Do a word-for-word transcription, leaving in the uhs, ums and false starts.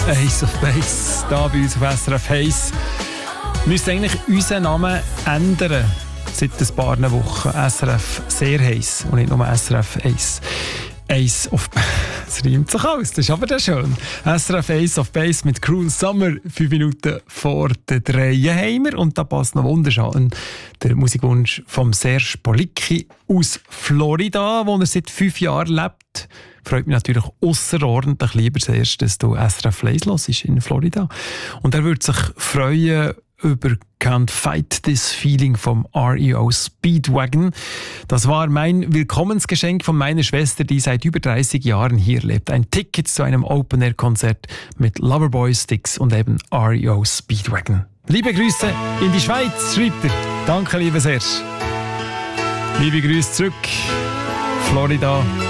Ace of Base, da bei uns auf S R F Heiss. Wir müssen eigentlich unseren Namen ändern seit ein paar Wochen. S R F sehr heiß und nicht nur S R F Ace. Ace of Base. Es reimt sich aus, das ist aber schön. S R F Ace of Base mit Cruel Summer, fünf Minuten vor der Dreiheimer. Und da passt noch wunderschön der Musikwunsch von Serge Policki aus Florida, wo er seit fünf Jahren lebt. Freut mich natürlich ausserordentlich, lieber Serge, dass du S R F Live hörst in Florida. Und er würde sich freuen über Can't Fight This Feeling vom R E O Speedwagon. Das war mein Willkommensgeschenk von meiner Schwester, die seit über dreißig Jahren hier lebt. Ein Ticket zu einem Open-Air-Konzert mit Loverboy Sticks und eben R E O Speedwagon. Liebe Grüße in die Schweiz, schreibt er. Danke, lieber Serge. Liebe Grüße zurück, Florida.